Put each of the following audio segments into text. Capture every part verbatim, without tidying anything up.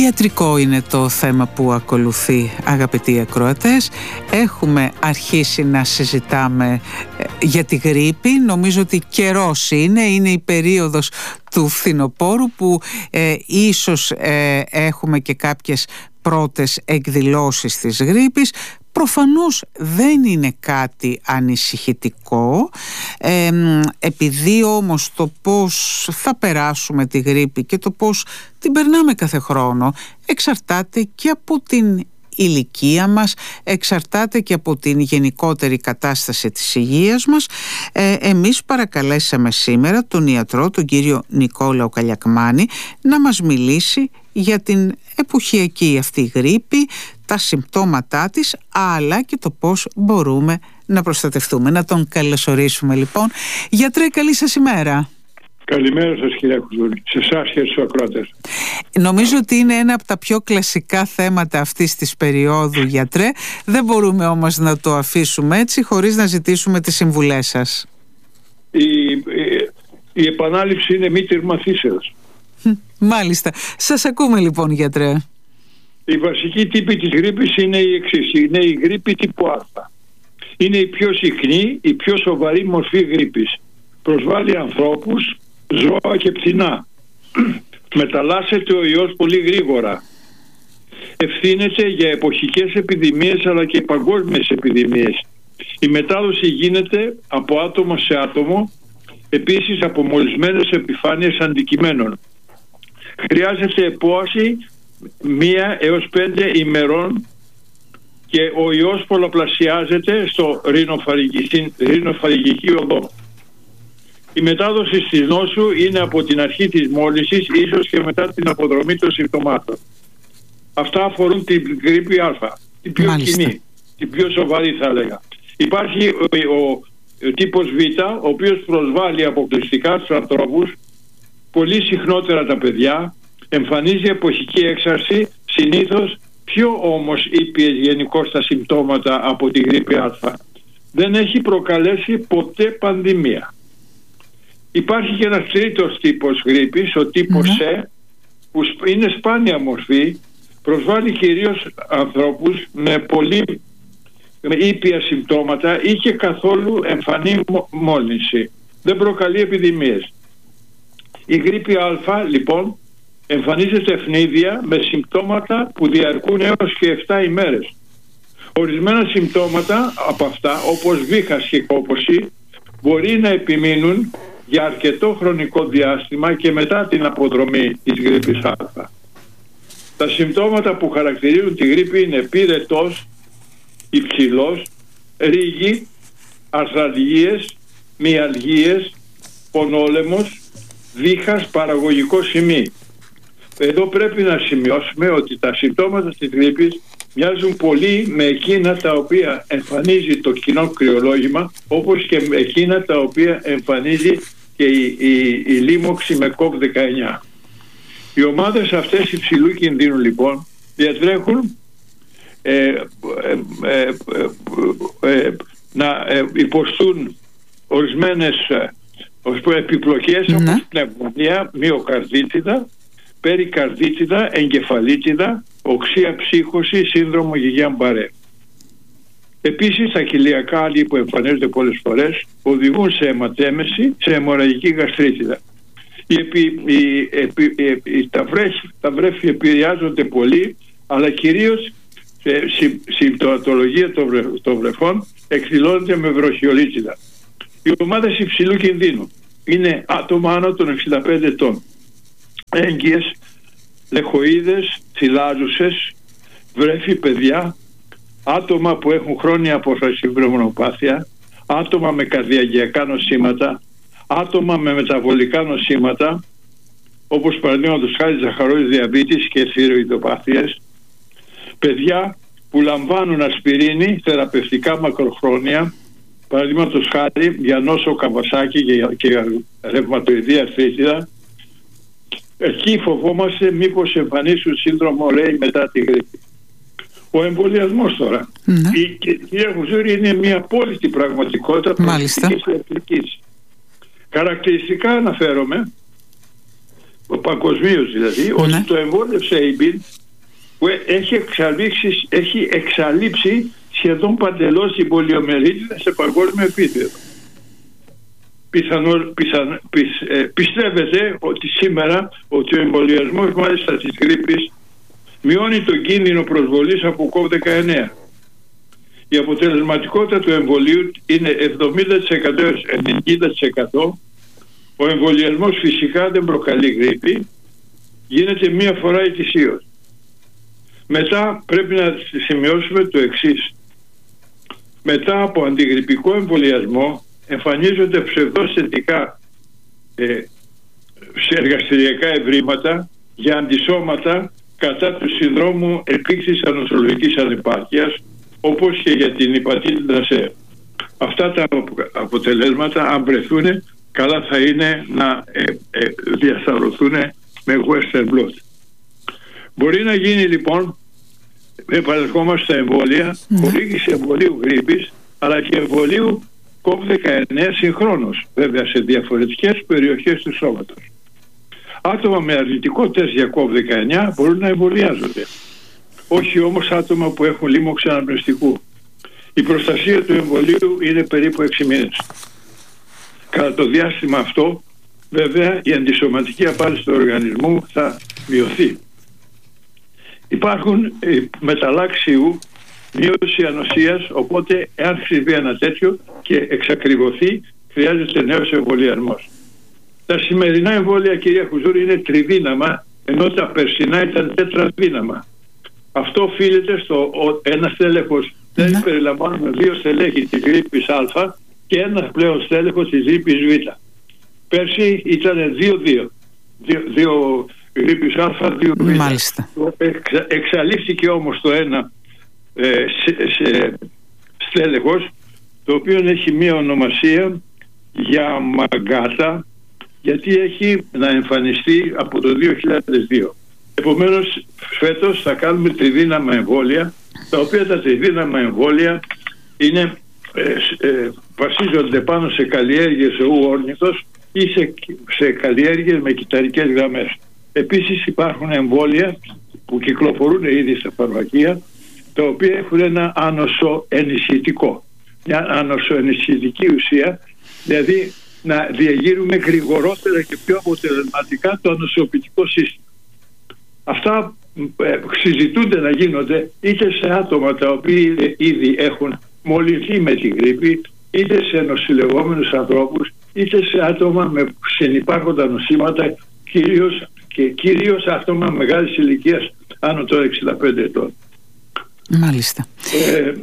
ιατρικό είναι το θέμα που ακολουθεί, αγαπητοί ακροατές. Έχουμε αρχίσει να συζητάμε για τη γρίπη. Νομίζω ότι καιρός είναι, είναι η περίοδος του φθινοπόρου που ε, ίσως ε, έχουμε και κάποιες πρώτες εκδηλώσεις της γρίπης. Προφανώς δεν είναι κάτι ανησυχητικό, ε, επειδή όμως το πώς θα περάσουμε τη γρίπη και το πώς την περνάμε κάθε χρόνο εξαρτάται και από την ηλικία μας, εξαρτάται και από την γενικότερη κατάσταση της υγείας μας. Ε, εμείς παρακαλέσαμε σήμερα τον ιατρό, τον κύριο Νικόλαο Καλιακμάνη, να μας μιλήσει για την εποχιακή αυτή γρίπη, τα συμπτώματά της, αλλά και το πώς μπορούμε να προστατευτούμε. Να τον καλωσορίσουμε λοιπόν. Γιατρέ, καλή σας ημέρα. Καλημέρα σας, κυρία Κουζούρη, σε εσάς και στους ακροατές. Νομίζω ότι είναι ένα από τα πιο κλασικά θέματα αυτής της περίοδου, γιατρέ. Δεν μπορούμε όμως να το αφήσουμε έτσι χωρίς να ζητήσουμε τις συμβουλές σας. Η, η, η επανάληψη είναι μήτηρ μαθήσεως. Μάλιστα. Σας ακούμε λοιπόν, γιατρέ. Η βασική τύπη της γρίπης είναι η εξής. Είναι η γρίπη τύπου Α. Είναι η πιο συχνή, η πιο σοβαρή μορφή γρίπης. Προσβάλλει ανθρώπους, ζώα και πτηνά. Μεταλλάσσεται ο ιός πολύ γρήγορα. Ευθύνεται για εποχικές επιδημίες αλλά και παγκόσμιες επιδημίες. Η μετάδοση γίνεται από άτομο σε άτομο, επίσης από μολυσμένες επιφάνειες αντικειμένων. Χρειάζεται επόαση μία έως πέντε ημερών και ο ιός πολλαπλασιάζεται στο ρινοφαρυγική, στην ρινοφαρυγική οδό. Η μετάδοση της νόσου είναι από την αρχή της μόλυνσης, ίσως και μετά την αποδρομή των συμπτωμάτων. Αυτά αφορούν την γρίπη Α, την πιο κοινή, την πιο σοβαρή θα έλεγα. Υπάρχει ο, ο, ο τύπος Β, ο οποίος προσβάλλει αποκλειστικά στους ανθρώπους, πολύ συχνότερα τα παιδιά, εμφανίζει εποχική έξαρση, συνήθως πιο όμως ήπιες γενικώς τα συμπτώματα από τη γρίπη Α. Δεν έχει προκαλέσει ποτέ πανδημία. Υπάρχει και ένας τρίτος τύπος γρίπης, ο τύπος Σ, mm-hmm. που είναι σπάνια μορφή, προσβάλλει κυρίως ανθρώπους με πολύ με ήπια συμπτώματα ή και καθόλου εμφανή μόλυνση. Δεν προκαλεί επιδημίες. Η γρίπη Α, λοιπόν, εμφανίζεται ευνίδια με συμπτώματα που διαρκούν έως και επτά ημέρες. Ορισμένα συμπτώματα από αυτά, όπως βήχας και κόπωση, μπορεί να επιμείνουν για αρκετό χρονικό διάστημα και μετά την αποδρομή της γρίπης Α. Τα συμπτώματα που χαρακτηρίζουν τη γρίπη είναι πυρετός, υψηλός, ρίγη, αρθραλγίες, μυαλγίες, πονόλεμος, βήχας, παραγωγικό σημεί. Εδώ πρέπει να σημειώσουμε ότι τα συμπτώματα της γρίπης μοιάζουν πολύ με εκείνα τα οποία εμφανίζει το κοινό κρυολόγημα, όπως και με εκείνα τα οποία εμφανίζει και η, η, η λίμωξη με κόπ δεκαεννιά. Οι ομάδες αυτές υψηλού κινδύνου λοιπόν διατρέχουν ε, ε, ε, ε, ε, να ε, υποστούν ορισμένες ε, επιπλοκές mm-hmm. όπως πνευμονία, μυοκαρδίτιδα, περικαρδίτιδα, εγκεφαλίτιδα, οξεία ψύχωση, σύνδρομο Γιγιάν-Μπαρέ. Επίσης, τα κοιλιακά άλη που εμφανίζονται πολλές φορές οδηγούν σε αιματέμεση, σε αιμορραγική γαστρίτιδα. Οι επι, οι, επι, οι, τα, βρέφη, τα βρέφη επηρεάζονται πολύ, αλλά κυρίως σε συμπτωματολογία των, βρε, των βρεφών εκδηλώνεται με βροχιολίτιδα. Οι ομάδες υψηλού κινδύνου είναι άτομα άνω των εξήντα πέντε ετών, έγκυες, λεχοείδες, θυλάζουσες, βρέφη παιδιά, άτομα που έχουν χρόνια απόφαση βρεμονοπάθεια, άτομα με καρδιαγγειακά νοσήματα, άτομα με μεταβολικά νοσήματα, όπως παραδείγματος χάρη ζαχαρόης διαβήτης και θηροειδοπάθειες, παιδιά που λαμβάνουν ασπιρίνη θεραπευτικά μακροχρόνια, παραδείγματος χάρη για νόσο Καβασάκη και, και ρευματοειδή αρθρίτιδα. Εκεί φοβόμαστε μήπως εμφανίσουν σύνδρομο Ρέι μετά τη γρίπη. Ο εμβολιασμός τώρα. Ναι. Η κυρία Κουζούρη είναι μια απόλυτη πραγματικότητα πολιτικής ιατρικής. Χαρακτηριστικά αναφέρομαι, παγκοσμίως δηλαδή, ναι. ότι το εμβόλιο Sabin που έχει εξαλείψει, έχει εξαλείψει σχεδόν παντελώς την πολιομιελίτιδα σε παγκόσμιο επίπεδο. Πιθανό, πιθανό, πισ, ε, πιστεύετε ότι σήμερα ότι ο εμβολιασμός μάλιστα της γρίπης μειώνει τον κίνδυνο προσβολής από κόβιντ δεκαεννέα. Η αποτελεσματικότητα του εμβολίου είναι εβδομήντα τοις εκατό έως ενενήντα τοις εκατό. Ο εμβολιασμός φυσικά δεν προκαλεί γρίπη, γίνεται μία φορά ετησίως. Μετά πρέπει να σημειώσουμε το εξής. Μετά από αντιγρυπικό εμβολιασμό εμφανίζονται ψευδώς θετικά ε, σε εργαστηριακά ευρήματα για αντισώματα κατά του συνδρόμου επίκτησης ανοσολογικής ανεπάρκειας, όπως και για την υπατήτητα C. Αυτά τα αποτελέσματα, αν βρεθούν, καλά θα είναι να ε, ε, διασταυρωθούν με Western blot. Μπορεί να γίνει λοιπόν, επανερχόμαστε στα εμβόλια, mm. χορήγηση εμβολίου γρίπης, αλλά και εμβολίου κόβιντ δεκαεννέα συγχρόνως, βέβαια σε διαφορετικές περιοχές του σώματος. Άτομα με αρνητικό τεστ για κόβιντ δεκαεννέα μπορούν να εμβολιάζονται. Όχι όμως άτομα που έχουν λίμωξη αναπνευστικού. Η προστασία του εμβολίου είναι περίπου έξι μήνες. Κατά το διάστημα αυτό, βέβαια, η αντισωματική απάντηση του οργανισμού θα μειωθεί. Υπάρχουν ε, μεταλλάξεις ιού, μείωση ανοσίας, οπότε εάν συμβεί ένα τέτοιο και εξακριβωθεί, χρειάζεται νέος εμβολιασμός. Τα σημερινά εμβόλια, κυρία Χουζούρη, είναι τριδύναμα, ενώ τα περσινά ήταν τετραδύναμα. Αυτό οφείλεται στο ένα στέλεχος δεν περιλαμβάνουμε δύο στελέχη της γρίπης Α και ένα πλέον στέλεχος της γρίπης Β. Πέρσι ήταν δύο δύο. Δύο, δύο γρίπης Α, δύο Β. Μάλιστα. Εξα, εξαλείφθηκε όμως το ένα ε, σε, σε στέλεχος, το οποίο έχει μία ονομασία για μαγκάτα, γιατί έχει να εμφανιστεί από το δύο χιλιάδες δύο. Επομένως φέτος θα κάνουμε τριδύναμα εμβόλια, τα οποία τα τριδύναμα εμβόλια είναι, ε, ε, βασίζονται πάνω σε καλλιέργειες ου όρνηθος ή σε, σε καλλιέργειες με κυταρικές γραμμές. Επίσης υπάρχουν εμβόλια που κυκλοφορούν ήδη στα φαρμακεία, τα οποία έχουν ένα άνοσο-ενισχυτικό, μια άνοσο-ενισχυτική ουσία, δηλαδή να διαγείρουμε γρηγορότερα και πιο αποτελεσματικά το ανοσοποιητικό σύστημα. Αυτά ε, συζητούνται να γίνονται είτε σε άτομα τα οποία ήδη έχουν μολυνθεί με τη γρίπη, είτε σε νοσηλευόμενους ανθρώπους, είτε σε άτομα με συνυπάρχοντα νοσήματα, κυρίως, και κυρίως άτομα μεγάλης ηλικίας άνω των εξήντα πέντε ετών. Μάλιστα. Ε,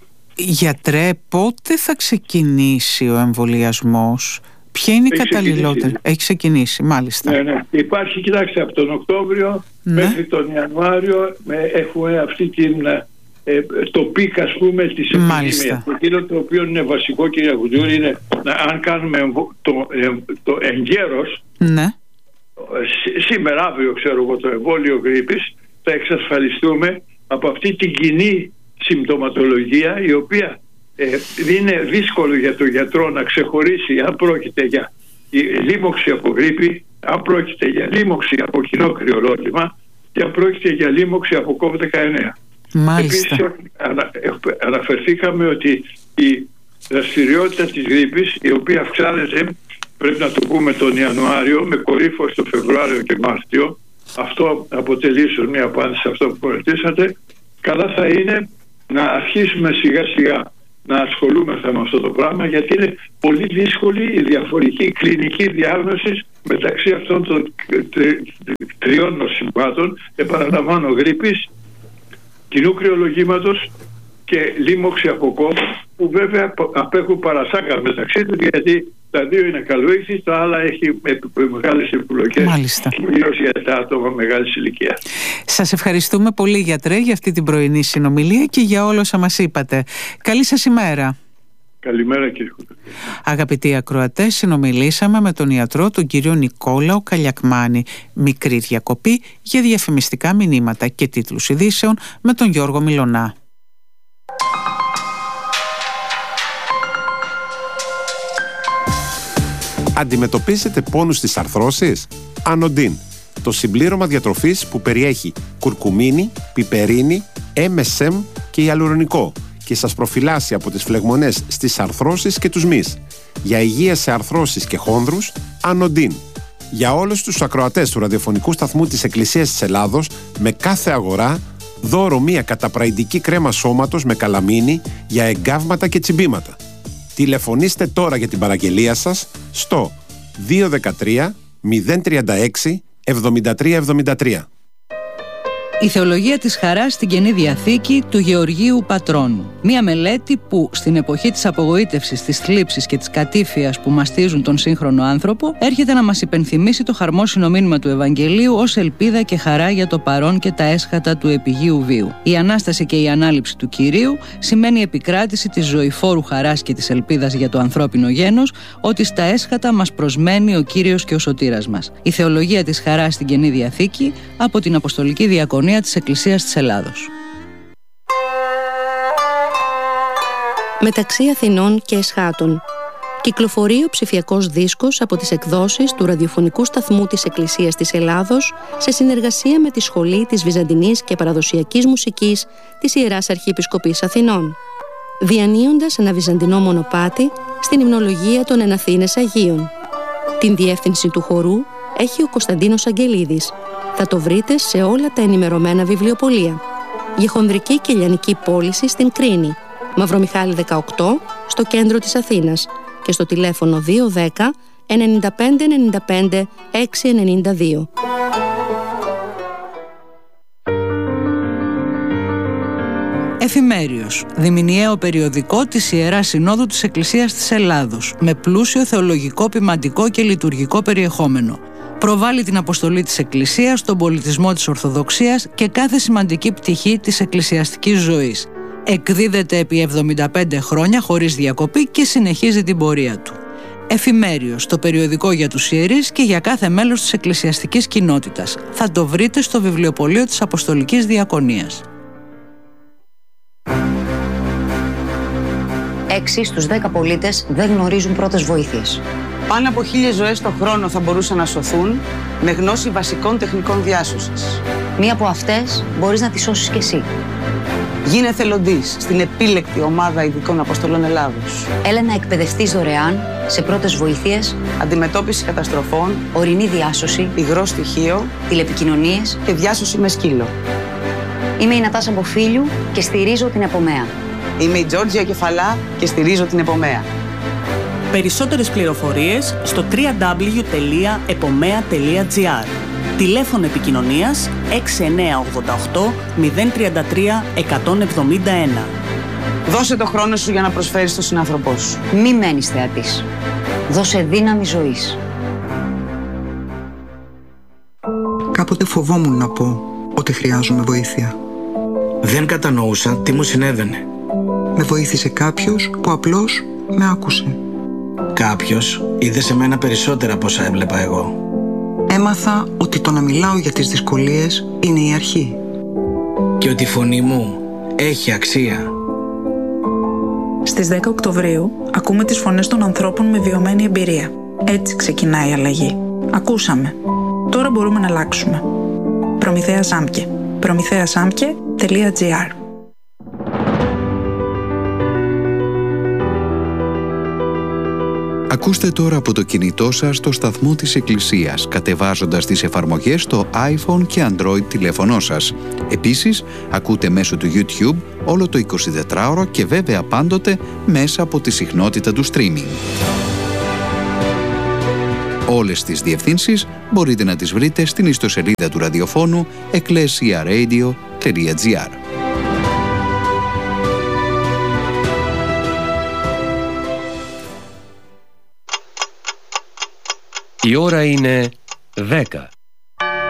Γιατρέ, πότε θα ξεκινήσει ο εμβολιασμός? Ποια είναι η καταλληλότερη? Έχει ξεκινήσει, μάλιστα. Ναι, ναι. Υπάρχει, κοιτάξτε, από τον Οκτώβριο ναι. μέχρι τον Ιανουάριο έχουμε αυτή την, ε, το πικ, ας πούμε, της επιδημίας. Εκείνο το οποίο είναι βασικό, κυρία Χουζούρη, είναι να, αν κάνουμε το, ε, το εγκαίρος, ναι. σ, σήμερα, αύριο, ξέρω εγώ, το εμβόλιο γρίπης, θα εξασφαλιστούμε από αυτή την κοινή συμπτωματολογία, η οποία Ε, είναι δύσκολο για τον γιατρό να ξεχωρίσει αν πρόκειται για λίμωξη από γρίπη, αν πρόκειται για λίμωξη από κοινό κρυολόγημα και αν πρόκειται για λίμωξη από κόβιντ δεκαεννέα. Μάλιστα. Επίσης ανα, αναφερθήκαμε ότι η δραστηριότητα της γρίπης, η οποία αυξάνεται, πρέπει να το πούμε, τον Ιανουάριο με κορύφωση το Φεβρουάριο και Μάρτιο, αυτό αποτελεί ίσως μια απάντηση σε αυτό που ρωτήσατε, καλά θα είναι να αρχίσουμε σιγά σιγά να ασχολούμαστε με αυτό το πράγμα, γιατί είναι πολύ δύσκολη η διαφορική κλινική διάγνωση μεταξύ αυτών των τριών νοσημάτων, επαναλαμβάνω, γρίπης, κοινού κρυολογήματος και λίμωξη από κόμμα, που βέβαια απέχουν παρασάγκα μεταξύ τους, γιατί τα δύο είναι καλοήθη, το άλλο έχει μεγάλες επιλογές, κυρίως για τα άτομα μεγάλης ηλικίας. Σας ευχαριστούμε πολύ, γιατρέ, για αυτή την πρωινή συνομιλία και για όλα όσα μας είπατε. Καλή σας ημέρα. Καλημέρα, κύριε. Αγαπητοί ακροατές, συνομιλήσαμε με τον ιατρό, τον κύριο Νικόλαο Καλιακμάνη. Μικρή διακοπή για διαφημιστικά μηνύματα και τίτλους ειδήσεων με τον Γιώργο Μιλωνά. Αντιμετωπίζετε πόνους στις αρθρώσεις? Ανοντίν. το συμπλήρωμα διατροφής που περιέχει κουρκουμίνη, πιπερίνη, εμ ες εμ και ιαλουρονικό και σας προφυλάσσει από τις φλεγμονές στις αρθρώσεις και τους μυς. Για υγεία σε αρθρώσεις και χόνδρους, Ανοντίν. Για όλους τους ακροατές του ραδιοφωνικού σταθμού της Εκκλησίας της Ελλάδος, με κάθε αγορά, δώρο μία καταπραϊντική κρέμα σώματος με καλαμίνη για εγκάβματα και τσιμπήματα. Τηλεφωνήστε τώρα για την παραγγελία σας στο δύο ένα τρία μηδέν τρία έξι εβδομήντα τρία εβδομήντα τρία. Η θεολογία της χαράς στην Καινή Διαθήκη του Γεωργίου Πατρώνου. Μία μελέτη που στην εποχή της απογοήτευσης, της θλίψης και της κατήφιας που μαστίζουν τον σύγχρονο άνθρωπο, έρχεται να μας υπενθυμίσει το χαρμόσυνο μήνυμα του Ευαγγελίου ως ελπίδα και χαρά για το παρόν και τα έσχατα του επιγείου βίου. Η Ανάσταση και η Ανάληψη του Κυρίου σημαίνει επικράτηση της ζωηφόρου χαράς και της ελπίδας για το ανθρώπινο γένος, ότι στα έσχατα μας προσμένει ο Κύριος και ο Σωτήρας μας. Η θεολογία της χαράς στην Καινή Διαθήκη από την Αποστολική Διακονία της Εκκλησίας της Ελλάδος. Μεταξύ Αθηνών και Εσχάτων. Κυκλοφορεί ο ψηφιακός δίσκος από τις εκδόσεις του ραδιοφωνικού σταθμού της Εκκλησίας της Ελλάδος σε συνεργασία με τη Σχολή της Βυζαντινής και Παραδοσιακής Μουσικής της Ιεράς Αρχιεπισκοπής Αθηνών, διανύοντας ένα βυζαντινό μονοπάτι στην υμνολογία των Εναθήνες Αγίων. Την διεύθυνση του χορού έχει ο Κωνσταντίνος Αγγελίδης. Θα το βρείτε σε όλα τα ενημερωμένα βιβλιοπωλεία. Για χονδρική και λιανική πώληση στην Κρίνη, Μαυρομιχάλη δεκαοκτώ, στο κέντρο της Αθήνας και στο τηλέφωνο δύο ένα μηδέν ενενήντα πέντε ενενήντα πέντε έξι ενενήντα δύο. Εφημέριος, διμηνιαίο περιοδικό της Ιεράς Συνόδου της Εκκλησίας της Ελλάδος, με πλούσιο θεολογικό, ποιμαντικό και λειτουργικό περιεχόμενο. Προβάλλει την αποστολή της Εκκλησίας, τον πολιτισμό της Ορθοδοξίας και κάθε σημαντική πτυχή της εκκλησιαστικής ζωής. Εκδίδεται επί εβδομήντα πέντε χρόνια χωρίς διακοπή και συνεχίζει την πορεία του. Εφημέριος, το περιοδικό για τους ιερείς και για κάθε μέλος της εκκλησιαστικής κοινότητας. Θα το βρείτε στο βιβλιοπωλείο της Αποστολικής Διακονίας. Έξι στους δέκα πολίτες δεν γνωρίζουν πρώτες βοήθειες. Πάνω από χίλιες ζωές το χρόνο θα μπορούσαν να σωθούν με γνώση βασικών τεχνικών διάσωσης. Μία από αυτές μπορείς να τη σώσεις κι εσύ. Γίνε εθελοντής στην επίλεκτη ομάδα ειδικών αποστολών Ελλάδος. Έλα να εκπαιδευτείς δωρεάν σε πρώτες βοήθειες, αντιμετώπιση καταστροφών, ορεινή διάσωση, υγρό στοιχείο, τηλεπικοινωνίες και διάσωση με σκύλο. Είμαι η Νατάσα Μποφίλιου και στηρίζω την Επομέα. Είμαι η Τζόρτζια Κεφαλά και στηρίζω την Επομέα. Περισσότερες πληροφορίες στο double-u double-u double-u τελεία επομέα τελεία τζι άρ. Τηλέφωνο επικοινωνίας έξι εννιά οκτώ οκτώ μηδέν τρία τρία εκατόν εβδομήντα ένα. Δώσε το χρόνο σου για να προσφέρεις στον συνάνθρωπό σου. Μη μένεις θεατής. Δώσε δύναμη ζωής. Κάποτε φοβόμουν να πω ότι χρειάζομαι βοήθεια. Δεν κατανοούσα τι μου συνέβαινε. Με βοήθησε κάποιος που απλώς με άκουσε. Κάποιος είδε σε μένα περισσότερα από όσα έβλεπα εγώ. Έμαθα ότι το να μιλάω για τις δυσκολίες είναι η αρχή. Και ότι η φωνή μου έχει αξία. Στις δέκα Οκτωβρίου ακούμε τις φωνές των ανθρώπων με βιωμένη εμπειρία. Έτσι ξεκινάει η αλλαγή. Ακούσαμε. Τώρα μπορούμε να αλλάξουμε. Προμηθέα Σάμκε. προμηθέα σάμκε τελεία τζι άρ. Ακούστε τώρα από το κινητό σας το σταθμό της Εκκλησίας, κατεβάζοντας τις εφαρμογές στο iPhone και Android τηλέφωνό σας. Επίσης, ακούτε μέσω του YouTube όλο το εικοσιτετράωρο και βέβαια πάντοτε μέσα από τη συχνότητα του streaming. Όλες τις διευθύνσεις μπορείτε να τις βρείτε στην ιστοσελίδα του ραδιοφώνου εκκλεσιαραdio τελεία τζι άρ. Η ώρα είναι δέκα.